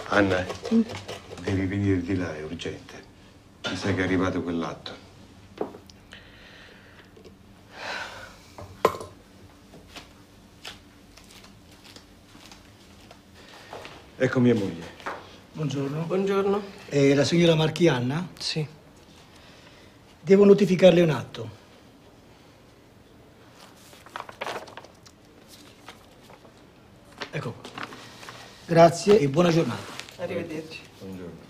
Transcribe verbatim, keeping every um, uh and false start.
Anna, mm? devi venire di là, è urgente. Mi sa che è arrivato quell'atto. Ecco mia moglie. Buongiorno. Buongiorno. È la signora Marchianna? Sì. Devo notificarle un atto. Ecco qua. Grazie e buona giornata. Arrivederci. Buongiorno.